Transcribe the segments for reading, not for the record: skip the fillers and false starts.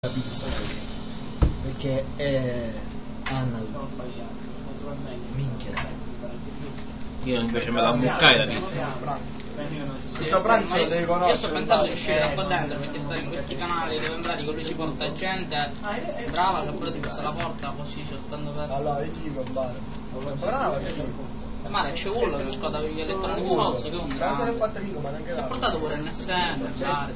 Capisco, perché è analogo. Minchia. Io invece me la ammuccai la pizza. Questo pranzo lo devi conoscere. Io sto pensando di uscire da qua dentro perché stare in questi canali dove in pratica lui ci porta gente brava che pure ti passa la porta così ci stando per. Allora io ti dico bravo Mare c'è uno che scoda gli elettronic source che è un grande. Si è portato pure NSN,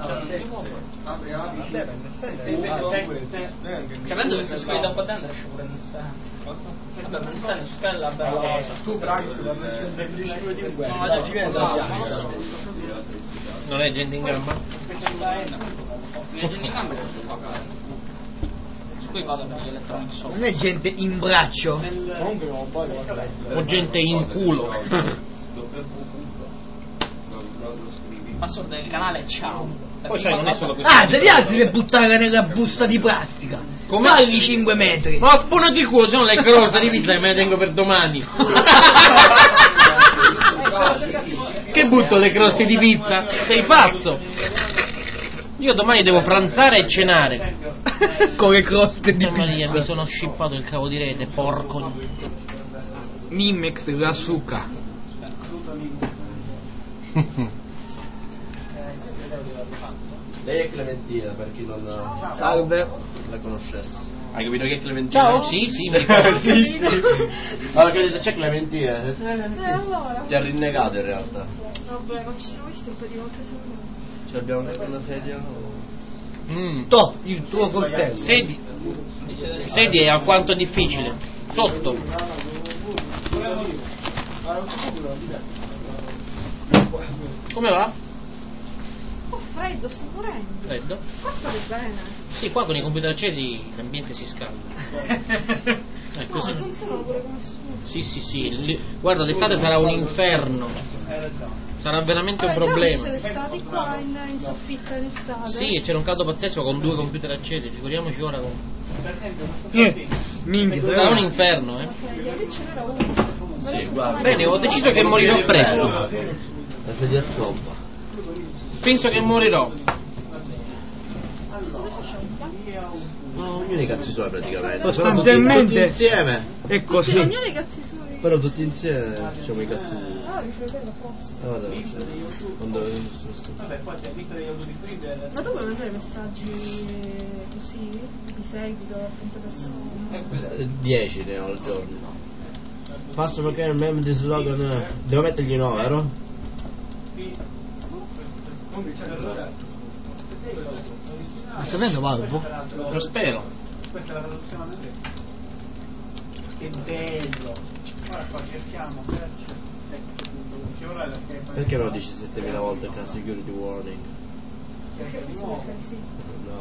cioè penso che se scrivi da qua dentro esce pure NSN. Vabbè, ma NSN su quella è bella cosa. Tu Brax quando c'è un 25 di guerra. No, ma ci viene Non è gente in gamba? non è gente in gamba questo qua. Qui vado per gli elettronic source. Non è gente in braccio? O gente in culo? Password del canale ciao. Poi sai, non è solo questo. Ah, devi altri che buttare nella busta di plastica. Come? Tagli 5 metri. Ma buona di culo, sono le croste di pizza che me le tengo per domani. Che butto le croste di pizza? Sei pazzo? Io domani devo pranzare e cenare. Con le croste di Mamma mia, mi pizza. sono scippato il cavo di rete, porco. Nimex Rasuka. Lei è Clementina, per chi non Salve. la conoscesse. Hai capito che è Clementina? Ciao. Sì, sì, mi ricordo. sì. Allora che dice c'è Clementina. Allora? Ti ha rinnegato in realtà. Vabbè, ma ci siamo visti un po' di volte solo. Ci abbiamo detto una sedia. To, il tuo coltello. Sedie è alquanto difficile. Sotto. Come va? Oh, freddo, sto morendo. Freddo? Qua state bene. Sì, qua con i computer accesi l'ambiente si scalda. È No, così. funzionano pure come su. Sì, sì, sì. Guarda, l'estate sarà un inferno. Sarà veramente un Ci problema. siete stati qua in soffitta in estate? Sì, c'era un caldo pazzesco con 2 computer accesi, figuriamoci ora con. Minchia, Sarà un inferno, La sedia, lì ce n'era uno. Sì, guarda. Bene, ho deciso che morirò presto. La sedia a zomba. Penso che morirò. No, ognuno i cazzi suoi praticamente. Sostanzialmente Tutti insieme. è Tutti così. ognuno i cazzi suoi. Però tutti insieme facciamo i cazzi. Ah, mi fratello apposta. Guarda, quando Ma tu vuoi mandare messaggi così? Di seguito a tante persone? 10 ne ho al giorno. Passo perché il meme di slogan. Devo mettergli 9, vero? Ma sta avendo Valvo? Lo spero. Che bello. Ora qua cerchiamo Perché non lo dici 7000 volte che ha security warning? Sì. No.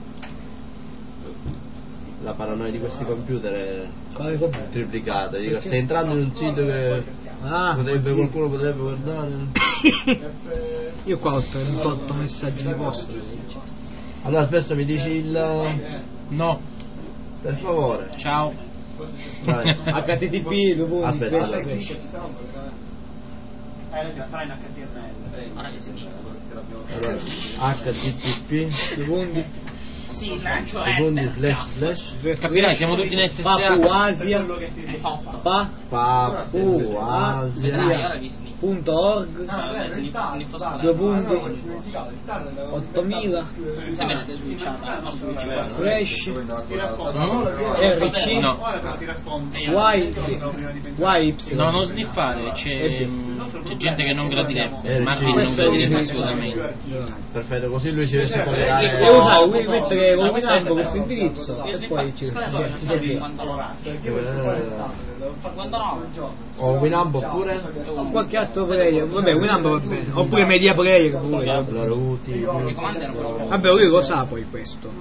La paranoia di questi computer è Quale computer? triplicata. Dico, stai entrando in un sito che qualcuno potrebbe guardare. Io qua ho 38 messaggi di posta. Allora spesso mi dici il. No. Per favore. Ciao. Dai. HTTP, Aspetta, allora. sarà in HTML. Ora che si dice. Allora, http Sì, lancio secondi slash Capirai, siamo tutti nelle stesse Papuasia Papuasia.org Due punti 8000 Flash RC No. Y No, non sniffare, c'è gente che non gradirebbe. Martin non gradirebbe assolutamente. Perfetto, così lui ci riesce a Devo collegare. usare, vuoi mettere con Winamp questo indirizzo e poi ci O Winamp oppure qualche altro player, vabbè Winamp va bene, oppure Media Player pure. allora UTI. Vabbè lui lo sa poi questo.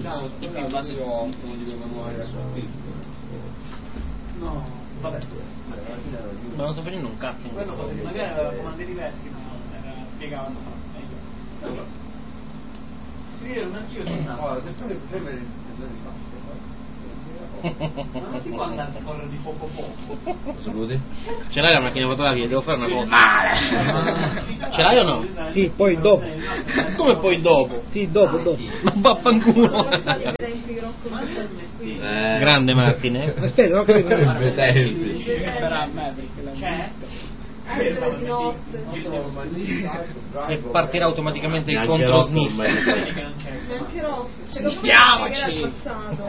No, vabbè. Ma non sto facendo un cazzo in questo momento. Magari aveva comandi diversi, ma spiegavano meglio. Sì, un archivio di Non si può andare a scorrere di poco poco. Saluti. Ce l'hai la macchina fotografica? Devo fare una cosa. Ce l'hai o no? Sì, poi dopo. Come poi dopo? Sì, dopo. Ma vaffanculo. I tempi che Rocco qui. Grande Martine. Aspetta, non ho capito. Due tempi. Però a me perché la c'è. Anche di notte. E partirà automaticamente il Neanche contro Rocco sniff. ormai lo sa. Neanche Rocco. Secondo me Schiamoci! era passato.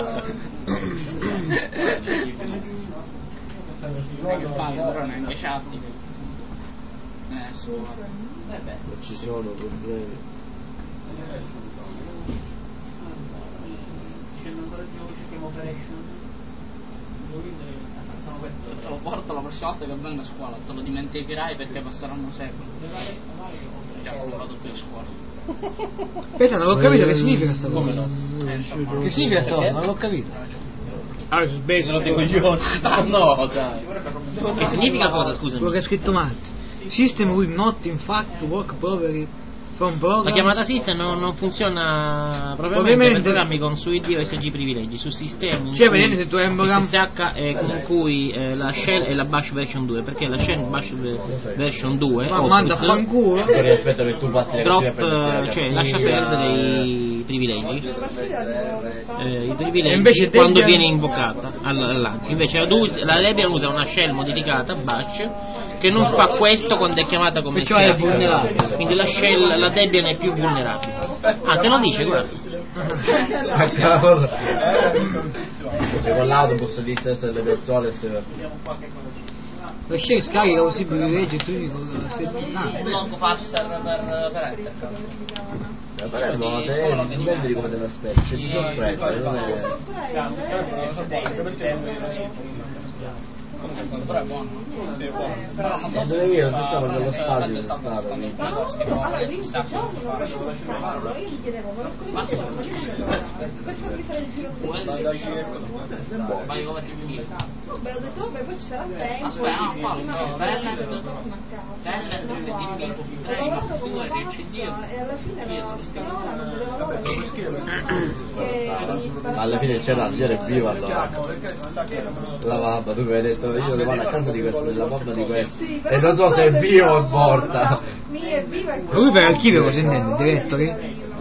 Che fai? Però neanche chatti. Scusa. Non ci sono problemi. Te lo porto la prossima volta che vengo a scuola, te lo dimenticherai perché passeranno secoli. Già non vado più a scuola. Aspetta, non ho capito che significa sta cosa. Come no? Che significa sta cosa? Non l'ho capito. Allora, sono dei coglioni. No, dai. Che significa cosa, scusami? Quello che ha scritto Matt. System will not in fact work properly from program. La chiamata system non funziona propriamente Ovviamente. per programmi con su ID o SG privilegi, su sistemi in Cioè, cui vedete, se tu hai un programma- SSH in cui la shell è la bash version 2, perché la shell bash version 2 Ma manda a fanculo. Però aspetta che tu passi le drop, cose per cioè lascia perdere i privilegi. I E privilegi invece quando Debian- viene invocata all'ANSI. Invece la Debian usa una shell modificata bash che non fa questo quando è chiamata come Perciò è SSH. vulnerabile. Quindi la Debian è più vulnerabile. Ah, te lo dice, guarda. E con l'autobus di stessa delle persone se... La share scarica così privilegi e tu dico Un log passer per Ethercad. La Palermo te non vedi come te l'aspetti, cioè ti sorprende, non è... Però è buono. Dove io non stavo nello spazio, non stavo. Allora, io già non lo facevo farlo, io gli chiedevo, ma come per farmi fare il giro del Vai come ti chiedi. Beh, ho detto, vabbè, poi ci sarà tempo. Aspetta, non fallo, no, Telnet, Telnet, DVD, 3, 2, RCD. e alla fine la signora non vedeva l'ora Ma alla fine c'era la signora è viva allora. La mamma, tu mi hai detto io devo andare a casa di questo, della mamma di questo. Sì, E non so se è vivo o morta. Mia è viva e Ma lui per archivio cosa intende? Direttori?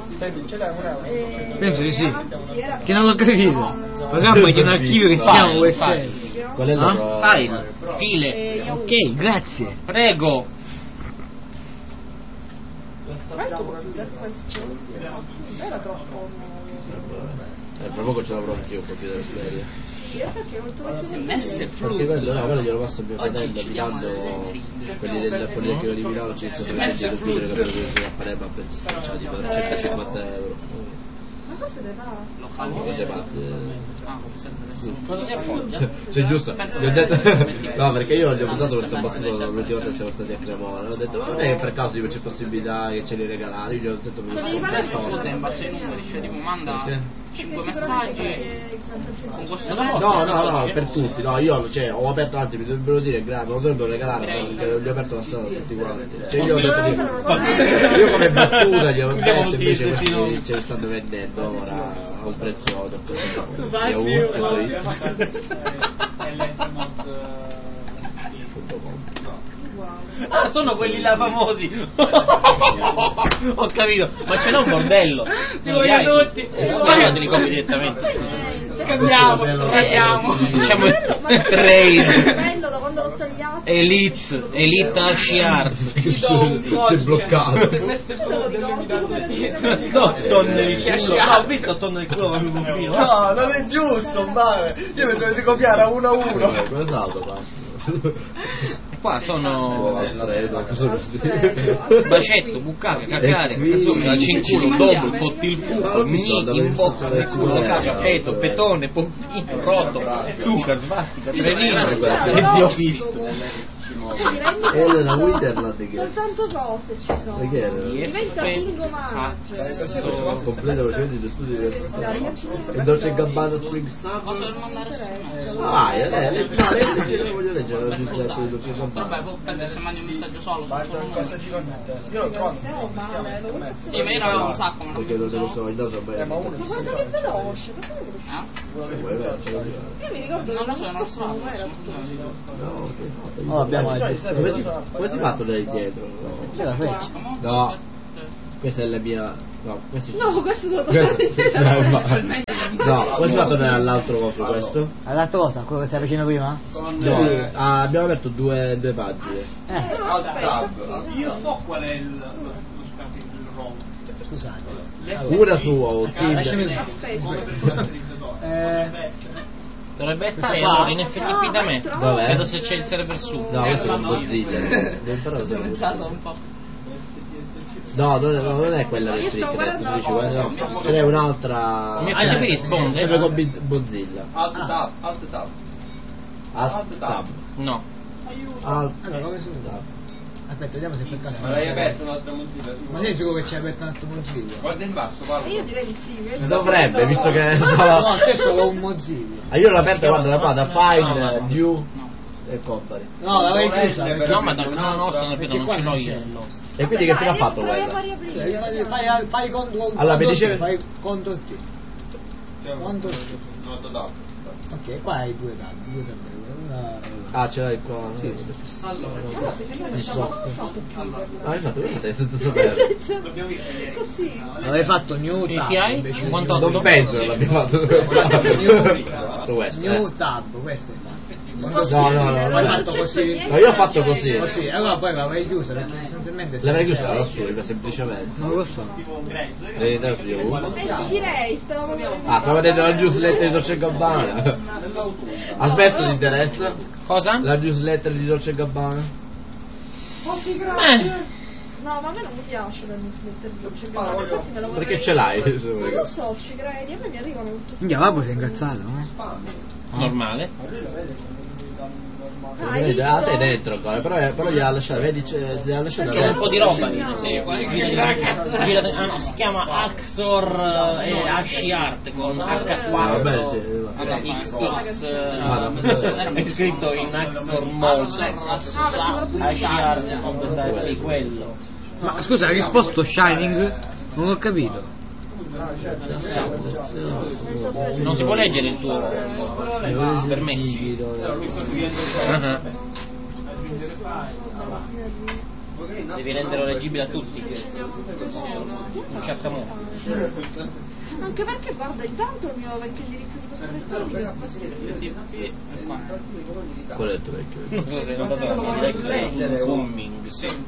Penso di sì. Che non l'ho capito. Programma di un archivio che si chiama USB. Qual è la prova? File, file. Ok, grazie. Prego. Era troppo. Tra poco ce l'avrò anch'io un po' più della serie. Perché non trovo MS Perché quello, no, quello glielo passo a mio fratello a Milano, quelli del Politecnico di Milano ci sono i computer che avevo preso a Palermo a pezzi stracciati per 150 euro. Ma cosa ne va? Lo fanno Cose pazze. come sempre adesso. Cosa si appoggia? Cioè giusto, gli ho detto, no perché io gli ho usato questo battuto l'ultima volta che siamo stati a Cremona, ho detto ma non è per caso c'è possibilità che ce li regalate, io gli ho detto Ascolta in base ai numeri, cioè tipo manda 5 messaggi con questo numero. No, per tutti, no, io cioè, ho aperto, anzi mi dovrebbero dire grazie, non dovrebbero regalare perché gli ho aperto la strada a tutti quanti. Cioè io ho detto io come battuta gli ho detto invece questi ce li stanno vendendo ora a un prezzo Ah, sono quelli là famosi. Ho capito, ma ce n'è un bordello. Ti voglio tutti. Ma te li compri direttamente. Scambiamo. Diciamo trade. Bello da quando l'ho tagliato. Elite HCR. si è bloccato. No, tonne di culo. Ho visto tonne di culo con il bambino. No, non è giusto, male. Io mi devo copiare a 1 a 1. Cos'altro passa? Qua sono Bacetto, bacetto, buccaca, cacare, casone, cinculo, dopo, fotti il fuoco, in bocca, del culo, capeto, petone, pompino, rotolo, zucca, svastica, trenino, e zio fisto. Elena Winterland che Soltanto cose ci sono. Perché era? Diventa bingo manager. Completa velocemente gli studi universitari. Dai, io ci E Dolce Gabbana Spring Posso Summer. mandare su? Ah, no, voglio leggere la giusta di Dolce Vabbè, Gabbana. poi penso se mandi un messaggio solo, sul suo numero. Io lo trovo. Sì, ma io l'avevo un sacco, ma non Perché mi non lo funziona. so, il naso Ma bene. guarda che veloce, perché veloce? Io mi ricordo che Non lo l'anno so, non scorso non era so. tutto così. No, che fatto? Oh, abbiamo la Come si fatto da dietro? C'è la freccia. No, questa è la mia. No, questo No, questo sono questo totalmente no, come si fa a tornare all'altro coso questo? All'altra cosa, quello che stai facendo prima? No, abbiamo aperto due pagine. No, aspetta. Io so qual è lo ROM. Scusate. Una su lasciami Team. Dovrebbe stare qua? allora in FTP da me. Dov'è? Vedo se c'è il server su. No, questo è un Mozilla. Devo imparare a usare Pensato Mozilla. un po'. No, non è quella del Trick, no, ce n'è un'altra. Il mio FTP risponde? Sempre con Mozilla. Alt tab, alt tab. Alt tab. No. Alt Allora, come si usa? tab. Aspetta, vediamo se per caso. Ma l'hai aperto un'altra Mozilla? Ma sei sicuro che c'è aperto un altro Mozilla? Guarda in basso, guarda. Io direi di sì. questo- Dovrebbe, visto che No, stava. c'è solo un Mozilla. Ah, io l'ho aperta, guarda, da qua, da Find, No. New e Company. No, l'avevi chiusa. perché- No, ma da no, no, sto perché non qua ce l'ho non io. c'è. E quindi che fine ha Dai, fatto proviamo a quella? riaprire. Fai contro. Allora, mi dicevi- Fai contro T. Contro T. Noto tab. Ok, qua hai due tabelle. Una. Ah, ce l'hai qua. Sì. Allora, secondo me siamo fatto chiuderla. Ah, hai fatto vedete, senza Nel sapere. senso, così. Avevi fatto New Che Tab. hai? invece di- 58. Non penso che l'abbia fatto questo. New Tab, questo è fatto. No, no, Hai no. fatto così. No, io ho fatto così. Così, allora poi l'avevi chiusa perché sostanzialmente. L'avrei chiusa da lassù, semplicemente. Non lo so. Devi andare su YouTube. Direi, stavamo Ah, stavo vedendo la newsletter di Dolce Gabbana. A Svezzo ti interessa? Cosa? La newsletter di Dolce Gabbana? No, ma a me non mi piace la newsletter di Dolce Gabbana, infatti me la vorrei. Perché ce l'hai? Non lo so, ci credi, a me mi arrivano tutte queste Minchia, Babbo si è incazzato, no? Normale. Ah, sei dentro ancora, però gliela lasciata, vedi, gliela lasciata C'è un po' di roba lì. No. Si chiama Axor e Ashiart con H4. Va bene, sì. XX Guarda. è scritto in Axor Mode. Ashiart con sì, quello. Ma scusa, hai risposto Shining? Non ho capito. Non si può leggere il tuo permessi. Devi renderlo leggibile a tutti. Un ciaccamone. Anche perché guarda, intanto il mio vecchio indirizzo di posta elettronica è questo. Qual è il tuo vecchio? Non so se non lo Cumming.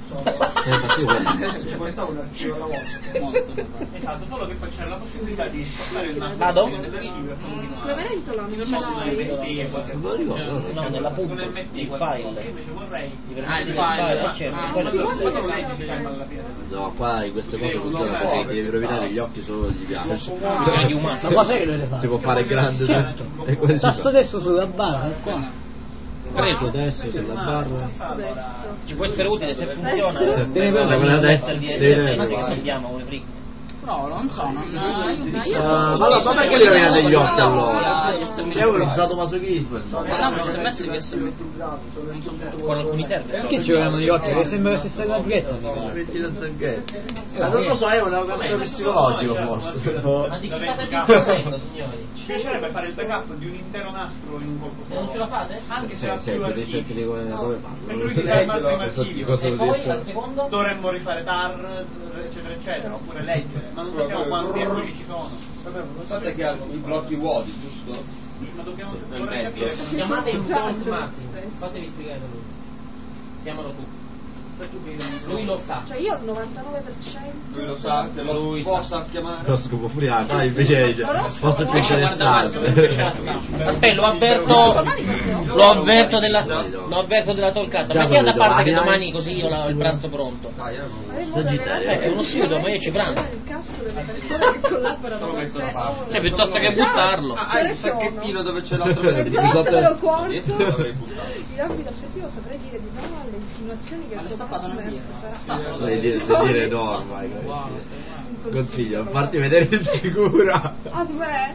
Esatto, solo che poi c'era la possibilità di spostare il Vado? Cleverentola non ce l'hai. Non lo ricordo. No, nella pub, un MT, il file. invece vorrei I vertici del file, certo. Poi No, qua in queste cose funziona così, devi rovinare gli occhi solo gli piace. di un masso. Ma cosa che dovete fare? Si può fare grande Certo. tutto. E così si Tasto fa. destro sulla barra, qua. Preso adesso sulla barra. Ci può essere utile se funziona. Devi prendere quella a destra, Il devi DSL, prendere ma che quella. andiamo come fric. No, non so, non Ma perché li rovinate gli occhi allora? C'è un sadomasochismo. Mandiamo un sms che se Con alcuni server. Perché ci vogliono gli occhi? Che sembra la stessa larghezza. Non lo so, è una questione psicologica forse. Ma di chi state discutendo, signori? Ci piacerebbe fare il backup di un intero nastro in un colpo solo. Non ce la fate? Anche se Sì, ha sì, più devi archivi. sapere come farlo. Preferite dare il massimo Questo archivio. cosa E lo poi riesco. al secondo? Dovremmo rifare tar, eccetera, eccetera, oppure leggere, ma non sappiamo quanti errori ci sono. Guardate che hanno i blocchi vuoti, giusto? Sì, ma dobbiamo Nel vorrei mezzo. capire come Chiamate il Bolt Massimo. Fatevi spiegare da lui. Chiamalo tu. Lui lo sa. Cioè io al 99%. Lui lo sa, te lo possa chiamare. Lo scopo friato, invece dice, posso più interessante. Aspetta, lo avverto della talkata. Mettiamo da parte che domani così io ho il pranzo pronto. È uno studio, ma io ci pranzo. Il casco delle persone che collaborano con te. Cioè, piuttosto che buttarlo. Ah, il sacchettino dove c'è l'altro Pensassero quanto Io l'avrei buttato. in ambito affettivo saprei dire di no alle insinuazioni che il tuo partner farà. Vuoi dire no ormai. Consiglio, farti vedere insicura. A me.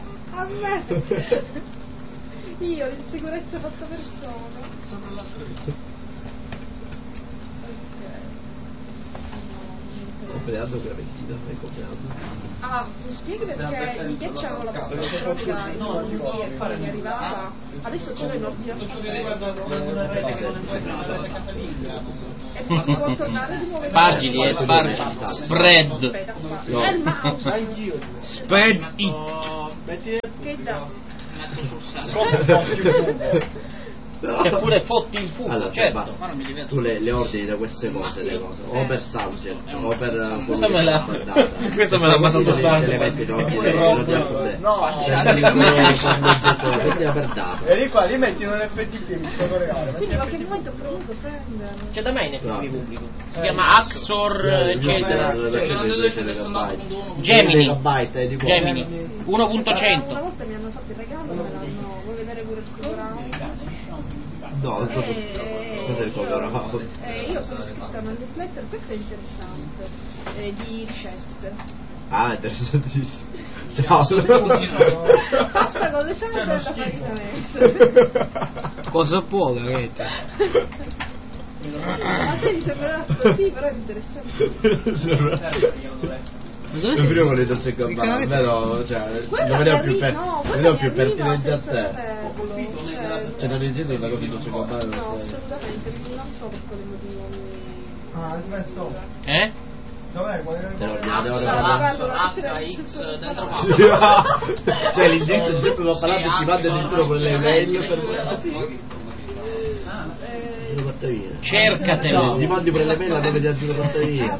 Io l'insicurezza fatta persona. Compleanno Gravellino, fai compleanno. Ah, mi spieghi perché mi piacciono la pasta elettronica in Monti e poi mi è arrivata. Adesso ce l'ho in ordine. E poi devo tornare di nuovo. Spargili, spargili. Spread. No. È il mouse. Spread it. Che dà? Eppure fotti il fumo, allora, certo. basta. Tu le ordini da queste cose, le cose, o per Samsung o per questa me l'ha mandato se le metti in ordine No, per data. E di qua li metti in un FTP, mi ci può regare. Quindi ma che momento pronto sembra? C'è da me in FTP pubblico. Si chiama Axor, eccetera. Gemini. Gemini 1.100. Una volta mi hanno fatto il regalo, me l'hanno. Vuoi vedere pure il colorante? No, cos'è il colorante? Io sono iscritta a una newsletter, questo è interessante, di ricette. Ah, interessantissimo. Ciao. Basta con l'esame della farina messa. Cosa può la rete? A te ti sembrerà così, però è interessante. Non prima con le dolce gabbana, però cioè, non vedevo più pertinente a te. Cioè non esiste una cosa di dolce gabbana? No, assolutamente, non so per quale motivo. Ah, smesso. Dov'è? HX dentro Cioè l'indirizzo di sempre va parlato e ti manda addirittura con le mail per cercatelo. Ti mandi per le mail la nome di asilo fatta via.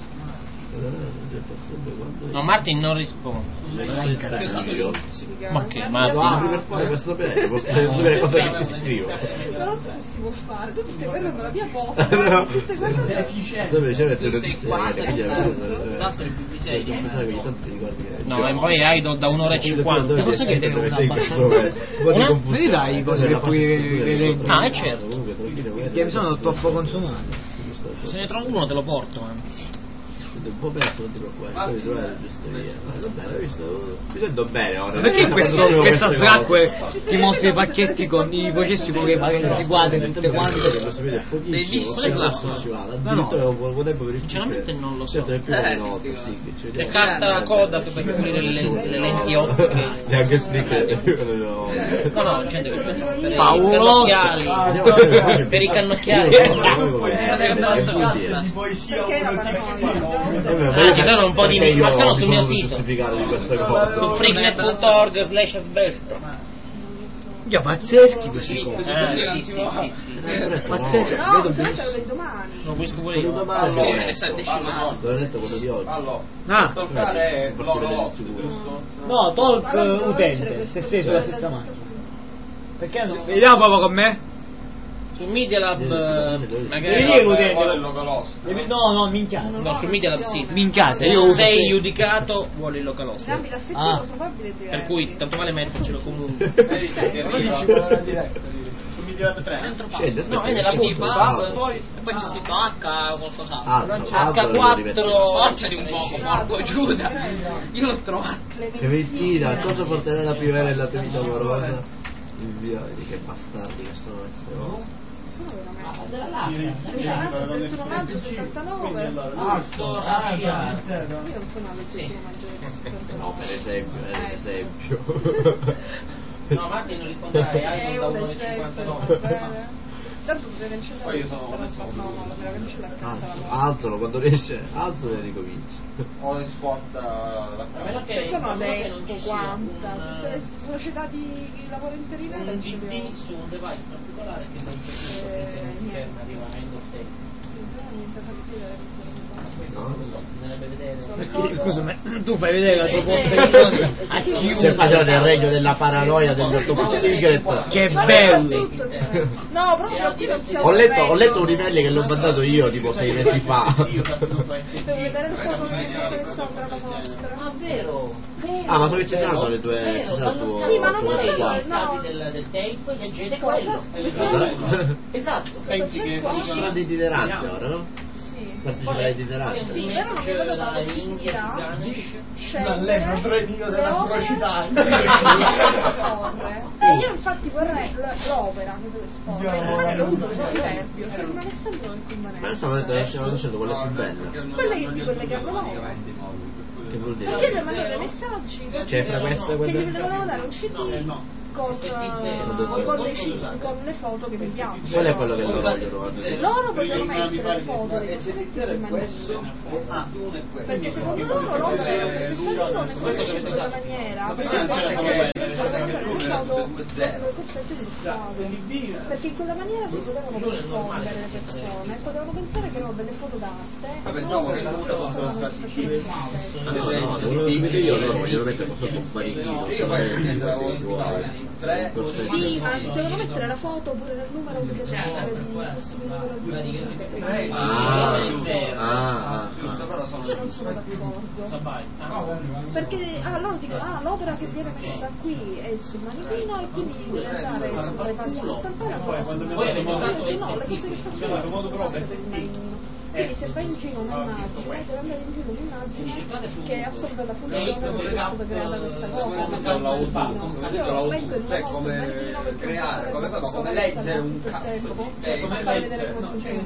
No, Martin non risponde. Ma che Martin? Apri per fare questo bene, posso sapere cosa che ti scrivo. Ma non so se si può fare, tu stai guardando la mia posta, tu stai guardando l'altro è più di 6. No, e poi hai da 1 ora e 50. Cosa che devo vedi dai cose che puoi ah, è certo. Che sono troppo consumati. Se ne trovo uno te lo porto, anzi. Un po' perso, non ti preoccupare, devi trovare la giusta via. Vabbè, hai visto? Mi sento bene ora. Perché questa Slackware ti mostra i pacchetti con i processi con le parentesi quadre tutte quante? Bellissimo. Sinceramente non lo so. Le carta Kodak per pulire le lenti ottiche. Neanche stick. No, gente per i Paolo. cannocchiali. Per i cannocchiali. Ci sono un po' di ma sono sul mio sito su freaknet.org/asbesto. Già pazzeschi questi sì. Pazzeschi. No, quello di domani. Lo capisco pure io. L'ho detto quello di oggi. Ah, Toccare l'orologio. No, talk utente, se sei sulla stessa macchina. Perché no? vediamo proprio con me. Su Media Lab Devi dire l'utente. Vuole il localhost. No, minchiato. no, su Media Lab sì. Minchiate, Se io non uso sei sì. giudicato vuole il localhost. In ambito affettivo sono probabile di Per cui tanto vale mettercelo comunque. Su Media Lab 3. No, è nella FIFA, pub. poi c'è scritto H qualcos'altro. H4 Sforziati un poco, porco Giuda. Io l'ho trovato. Clementina, cosa porterà la primavera nella tua vita amorosa? Il via, che bastardi che sono queste cose. Dentro maggio 79. Io non sono alle 6 maggiore. No, per esempio. No, Martin non risponderai, hai da 1,59. Tanto deve cancellare. Poi io sono No, la deve cancellare a casa. Alzalo quando riesce, alzalo e ricominci. O in squat A meno che Sono che non detto ci sia quanta, tutte le società di lavoro interinale un DVD su un device particolare che non c'è scherma arriva end of day. Scusa, tu fai vedere la tua confezione a C'è chiunque. facciamo del regno della paranoia degli Octopus Secret. Che belli! No, proprio qui non siamo Ho letto un livello che l'ho mandato io tipo 6 mesi fa. Devo vedere il foto che sopra la vostra. Ah, vero? Ah, ma so che ci saranno le tue. Ci sarà il tuo. Sì, ma non tuo vorrei- qua. no. Stavi del tape, leggete Cosa? quello. Esatto. Pensi che Ci sono dei itineranti ora, no? Sì. Partecipare ai itineranti. Sì, però non mi vedo la possibilità Ma lei non premio della velocità. E io infatti vorrei l'opera che deve esporre, ma l'ho avuto un po' di nervio, se non avesse avuto inconveniente. Ma io stavo dicendo quella più bella. Quelle di quelle che hanno Che vuol perché devo dire? mandare messaggi Cioè, fra queste che quelle. gli devono dare un CD con le foto che mi piacciono. Qual è quello che loro vogliono? Loro vogliono mettere le foto dei cosiddetti rimanenti. Perché secondo loro l'opera che si sta non è conosciuta in quella maniera, perché le foto le cosette dello Stato, perché in quella maniera si potevano confondere le persone, potevano pensare che erano delle foto d'arte e non delle foto No, quello che vedo io loro vogliono mettere sotto un barichino. sì, ma devono mettere la foto pure nel numero obbligatorio di questo numero di io non sono d'accordo perché loro dicono l'opera che viene messa qui è sul manichino e quindi deve andare sulle pagine stampate no, le cose che facciamo sono fatte per il manichino. Quindi se vai in giro un'immagine deve andare in giro un'immagine che assolve la funzione per cui è stata creata questa cosa. Io metto in una posto il manichino perché creare, come fa, come leggere un cazzo di per far vedere come funziona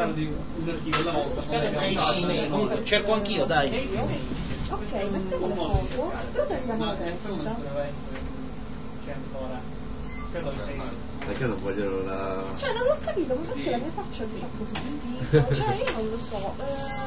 il Cerco anch'io, dai. ok, mettiamo le foto, però tagliamo la testa. Perché non vogliono la. Cioè non l'ho capito, ma perché la mia faccia mi fa così schifo? Cioè io non lo so.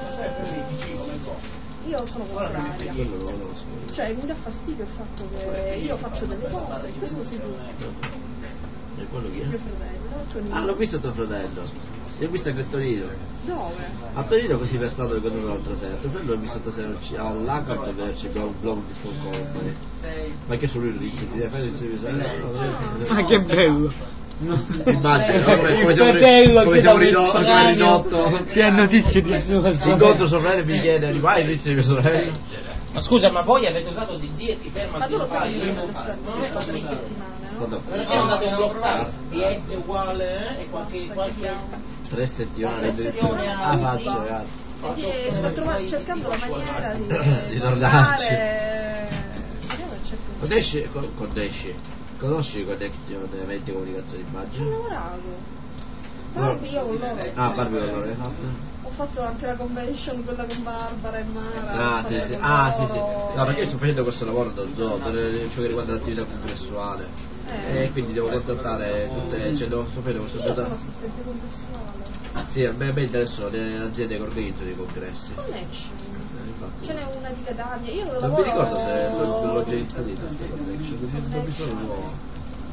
Io sono contraria. Quello non lo so. Cioè mi dà fastidio il fatto che io faccio delle cose, questo si può. E quello chi Mio è? fratello, Ah, l'ho visto tuo fratello. L'ho visto anche a Torino. dove? A Torino così per stato ricordato l'altra sera. Tuo fratello l'ho visto stasera all'Ancor per vederci Blog di Full Company. Ma che solo lui lo dice, ti deve fare il Ma che bello! Immagino, come siamo ridotto. Si ha notizie di sua Incontro suo fratello e mi chiede, vai notizie di mio sorello. Ma scusa, ma voi avete usato DD e si ferma Ma tu lo sai che io io non non è quattro settimane, no? è andato in block size, DS uguale e qualche 3 settimane settimane ah faccio ragazzi. E sto cercando la maniera Di tornarci. Vediamo se c'è Con Dash conosci Connection eventi comunicazione Ci ho immagine? lavorato. Barbie io con loro. Ah, Barbie con loro hai fatto? Ho fatto anche la convention, quella con Barbara e Mara. Ah sì sì, no perché io sto facendo questo lavoro da zoo per ciò che riguarda l'attività congressuale e quindi devo contattare tutte, cioè devo sapere questo Io sono assistente congressuale. sì, a me adesso le aziende che organizzano i congressi Connection. infatti. Ce n'è una di Catania. Io Non lavoro. mi ricordo se l'ho già inserita questa connection, non mi sono nuovo.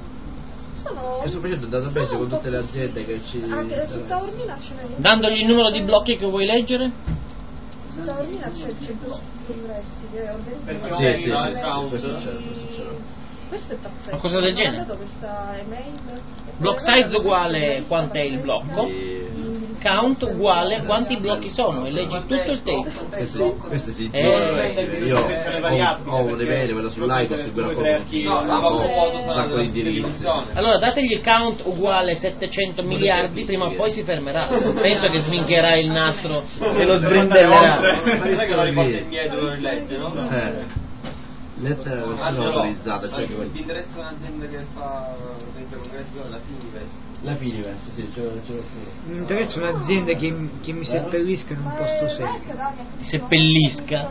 E sto facendo un database con tutte le aziende che ci. Anche su Taormina ce n'è una. Dandogli il numero di blocchi che vuoi leggere? Su Taormina c'è il centro congressi che organizza. Sì, questo c'è. Questo è perfetto. Una cosa del genere. Mi ha dato questa email. Block size uguale quant'è il blocco, count uguale quanti blocchi sono e leggi tutto il tape. Queste si io ho dei veri, quello sull'Icos, su quella ho un sacco di indirizzi. Allora dategli il count uguale 700 miliardi, prima o poi si fermerà. Non penso che svincherà il nastro e lo sbrindellerà. Sai che la riporta indietro e legge, no? Lettera versione autorizzata, cioè che ti interessa un'azienda che fa congresso, la Finivest? la Finivest, sì, ce l'ho Mi interessa un'azienda che mi seppellisca in un posto serio. Ti seppellisca.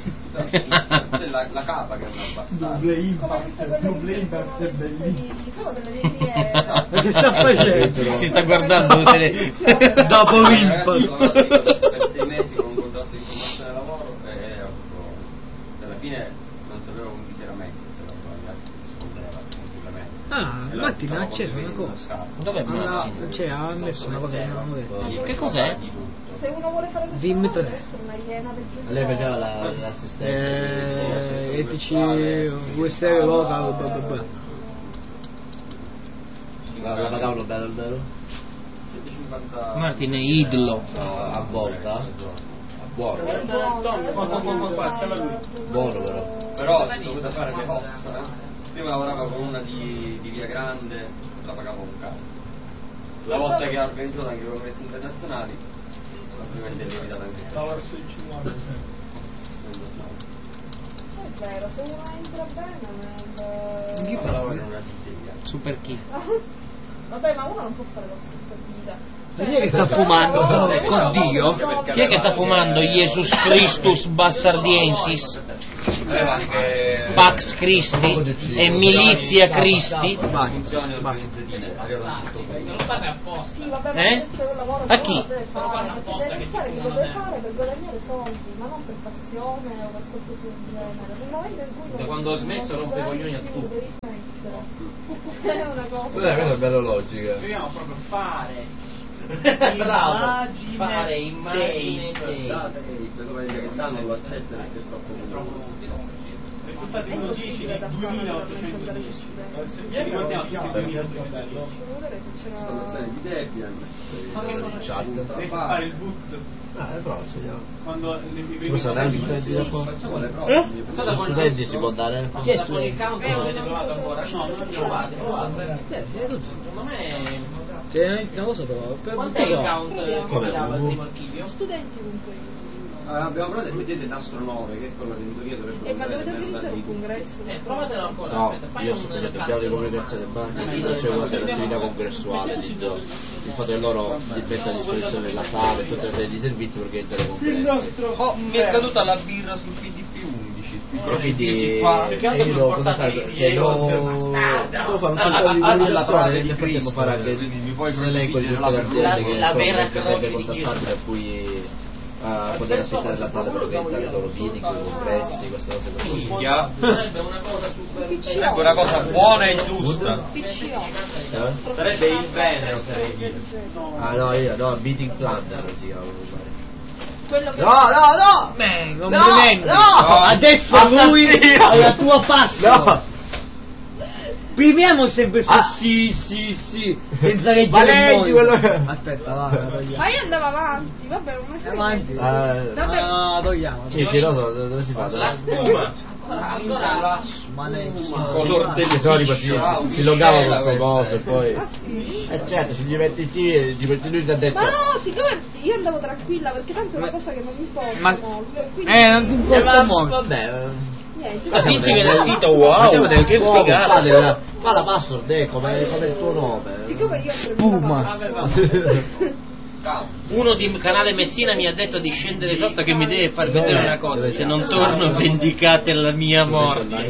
La capa che non abbastanza. Double impact è bellissimo. Sono delle linee. Che sta facendo? Si sta guardando dopo l'impact. Per 6 mesi con un contratto di formazione lavoro e alla fine non sapevo come si era messo, se lo ragazzi rispondeva tranquillamente. Ah, Matti mi ha acceso una cosa. Dov'è Matti? Cioè, ha messo una cosa che non avevo. Che cos'è? Se uno vuole fare questo Dimmi lavoro, te. deve essere una iena del giorno. Lei faceva l'assistente. ETC, USB local, bla bla bla. La pagavano bello? Martin è idolo. A volta? Buono. Buono però. Però se dovete fare le ossa, prima lavorava con una di Via Grande, la pagava un cazzo. La volta che ha organizzato anche congressi internazionali, ovviamente è lievitata anche. Stava verso il 50. È vero, se uno entra bene nel... Chi lavora in una pizzeria? Super chi? Vabbè, ma uno non può fare lo stesso vita. Chi è che sta fumando con Dio? Chi è che sta fumando Jesus Christus Bastardiensis? Anche Pax Christi e Milizia Christi? funzioni organizzative. Non lo fate apposta. Sì, vabbè, ma Eh? questo è un lavoro A che chi? uno deve fare, perché deve fare che lo deve fare per guadagnare soldi, ma non per passione o per qualcosa del genere. Nel momento in cui Da quando ho smesso rompe i coglioni a tutti. devi smettere. È una cosa. Questa è bella logica. Dobbiamo proprio fare. Bravo, fare immagine Quello che danno lo accetta perché è troppo Risultati È impossibile da fare per incontrare gli studenti. Ci ricordiamo tutti 2000 segretario. Devo vedere se c'era... di Debian. Devi fare il boot. Prova, vediamo. Quando i primi Cosa dai gli studenti dopo? Facciamo le prove. Studenti si può dare? Chi è con il count non l'avete provato ancora? No, non l'abbiamo provate. Secondo me... Non lo so, però. Quant'è il count Come? che dava il primo archivio? Studenti.it. Abbiamo provato e mettete Nastro 9, che è quello che in teoria dovrebbe Ma dovete organizzare un congresso? Provatelo ancora, No, aspetta, fai io un sto facendo piano di comunicazione banca, non c'è una dell'attività congressuale di giorno. Il fatto che loro ti mettono a disposizione la sala e tutte le serie di servizi per organizzare i congressi. Oh, mi è caduta la birra sul PDP-11. Quindi io devo contattare, cioè devo fare un po' di comunicazione e nel frattempo fare anche un elenco di tutte le aziende che sono eventualmente contattabili a cui poter aspettare la sala per organizzare i loro meeting, i congressi, queste cose così. Sarebbe una cosa super... Sarebbe una cosa buona e giusta. PCO. Sarebbe il bene, oserei dire. Ah no, io no, meeting planner si chiama. Quello che... No! Man, complimenti! No! Adesso lui alla tua pasta! No! Primiamo sempre su sì, senza leggere Ma leggi il quello mondo. che... Aspetta, va. Ma io andavo avanti, vabbè, non mi frega. Avanti. Vabbè. No, togliamo. Sì, lo so, dove si fa? La spuma! Ancora... Ma ne... Color Che sono tipo si logava con cose e poi... Ah sì? certo, se gli metti sì, lui ti ha detto... Ma no, siccome io andavo tranquilla perché tanto è una cosa che non mi importa Ma- molto. Quindi non ti importa molto. vabbè... niente. Ma dici che nel sito wow! Facciamo del Che fuoco, figata! fa la password, come il tuo nome. Siccome io Spuma. Uno di canale Messina mi ha detto di scendere sotto che mi deve far vedere una cosa. Se non torno vendicate la mia morte.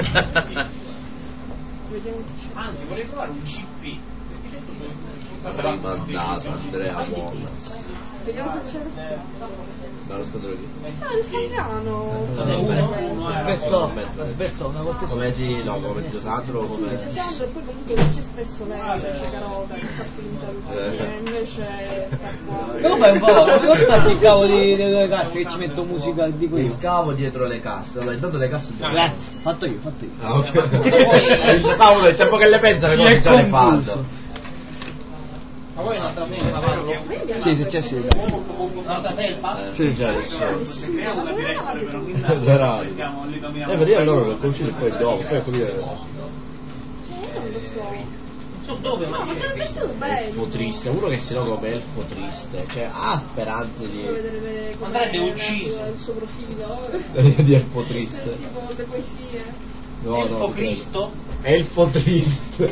Vediamo se c'è. Anzi, vorrei provare un CP. Mandato Andrea Molla. Vediamo se c'è lo Dallo stato lì. Ah, il Fabriano. Questo una volta Come si, no, come Tito Sandro, Sì, come... c'è Sandro e poi comunque c'è spesso lei, c'è Carota che fa finta che invece sta qua. Però fai un po', non sta il cavo delle casse che ci metto musica, dico io. Il cavo dietro le casse, allora intanto le casse... Grazie, fatto io. Ah, ok. Dice Paolo, il tempo che le pensa le Mi cose è già le confuso. fanno. Ma voi non sapete Paolo? Sì, c'è sì. Non sapete? Sì, già le Creiamo una direzione però quindi mettiamo lì nominiamo. per dire loro l'ho conosciuto poi dopo, poi come Non lo so. Su dove No, ma sarebbe stato elfo bello. triste, uno che si loga come elfo triste, cioè ha speranze di... Vedere come Andrebbe ucciso. il suo profilo. di elfo triste. Tipo le poesie. No, Elfo no, Cristo? elfo triste.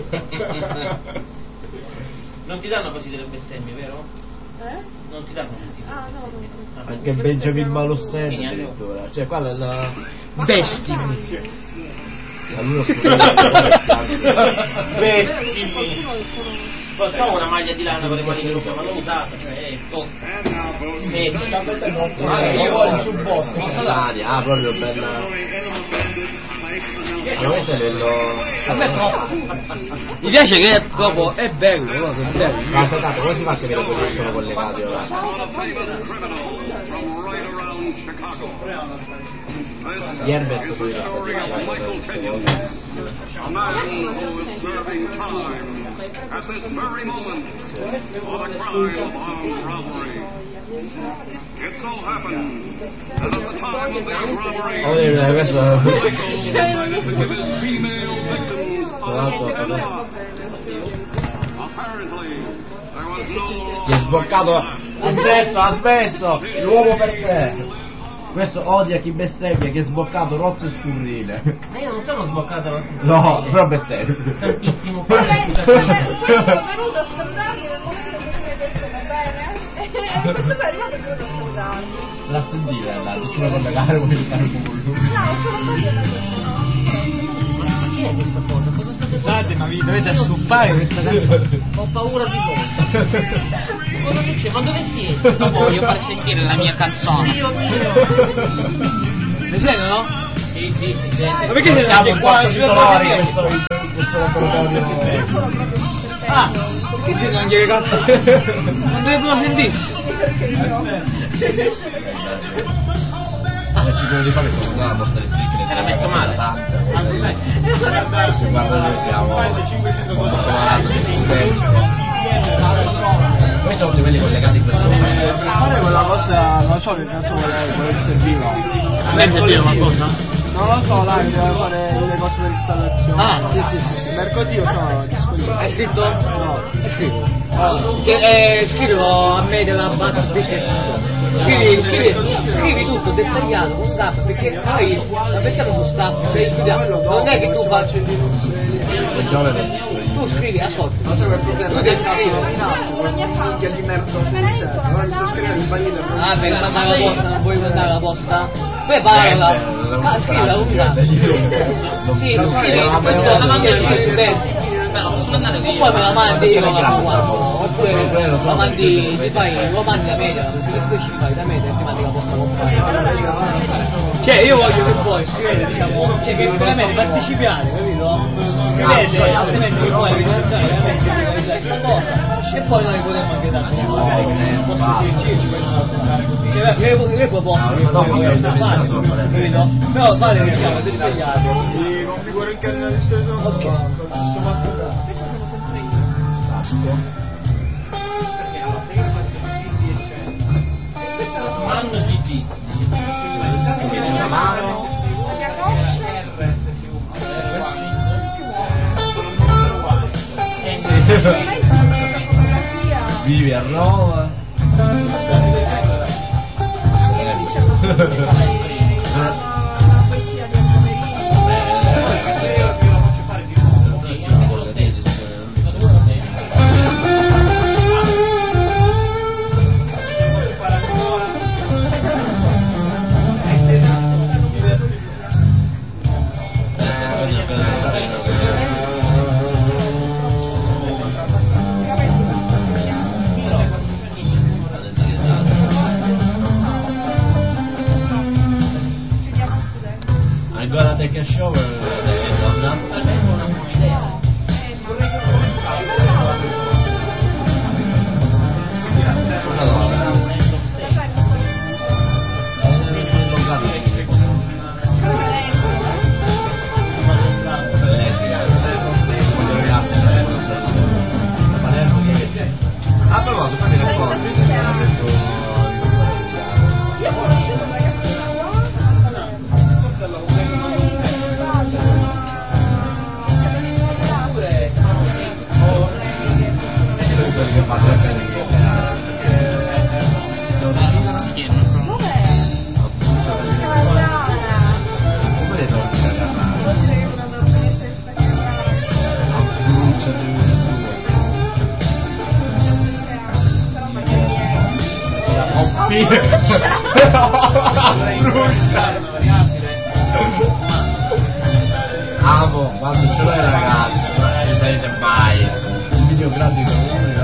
Non ti danno così delle bestemmie, vero? Non ti danno così. Ah, no, no. Anche Benjamin Malossetti addirittura, cioè qua la... Destiny. Allora Bestimi. Facciamo una maglia di lana con le mani rosse, ma non usata, cioè è io voglio sul bosco. Ah, proprio bella. Ma questo è livello... A me troppo. Mi piace che è proprio è bello, no? È bello. Ma aspettate, come si fa a capire quelli che sono collegati ora? Gli Herbert poi A man who is serving time at this very moment for the crime of armed robbery. It so happened that at the time of this robbery, questo Michael decided to give his female victims a little off. Apparently, there was no gli è sbloccato. Ha smesso! L'uomo per te! Questo odia chi bestemmia, che è sbloccato rotto e scurrile. Ma io non sono sbloccato la No, però bestemmia. tantissimo Poi sono venuto a salutarmi nel momento che mi adesso va bene e questo qua è arrivato e è venuto a salutarmi. La sentita, la vicino collegare vuoi stare un po' con lui. No, sono un po' di Ma chi è questa cosa? Cosa state Scusate, ma vi dovete assuppare questa canzone. Ho paura di voi. Cosa succede? Ma dove siete? Dopo voglio far sentire la mia canzone. Dio mio. Mi sente, no? Sì, sì, si sente. Ma perché siete andati qua? Questo laboratorio. Ah, perché siete anche le cazzo? Non dovevano sentirsi. Sicuro di fare questo non la mostra di Era messo male. Se guarda noi siamo questi sono livelli collegati in questo momento. Fare quella cosa, non so che cazzo vuole serviva. A me serviva qualcosa? Non lo so, là deve fare le cose per installazione. Ah, sì. Mercatino sono disponibili. Hai scritto? No. Hai scritto? Scrivilo a me della banda scrivi tutto dettagliato con staff, perché poi la mettiamo su staff, cioè studiamo. Non è che tu faccia tu scrivi, ascolta. Non so quel problema, Tu devi scrivere. minchia di merda, non so scrivere il barile. Ah, per mandare la posta, non puoi mandare la posta? Preparala, scrivi la unità. Sì, lo scrivi, la mandi poi me la mandi io la guardo, oppure la mandi, ti fai, lo mandi la media, se ci fai da media e ti mandi la posta compagna. Cioè io voglio che voi scrivete, diciamo, cioè che veramente partecipiate, capito? Scrivete, altrimenti poi registrare veramente questa cosa e poi noi potremmo anche dare un posto di le proposte che poi fate, capito? Però fate diciamo dettagliate. Configura il canale stesso. Ok. Questo sono sempre io. E questo è la Mando GG. mano. La coscia. Vivi a Roma. La poesia del I'm gonna take a shower. Ah, però tu fai le cose. Io ho conosciuto un ragazzino Amo quando ce l'hai ragazzi, non sarete mai un video grafico.